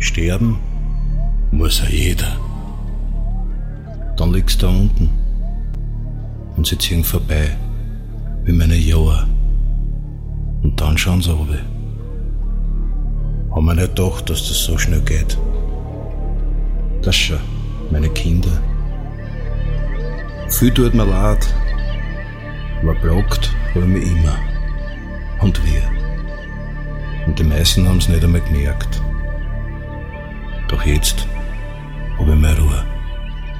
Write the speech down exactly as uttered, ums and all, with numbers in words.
Sterben muss ja jeder. Dann liegst du da unten und sie ziehen vorbei, wie meine Jahre. Und dann schauen sie runter. Haben wir nicht gedacht, dass das so schnell geht. Das schon, meine Kinder. Viel tut mir leid, aber plagt habe ich mich immer. Und wir. Und die meisten haben's nicht einmal gemerkt. Doch jetzt hab ich meine Ruhe.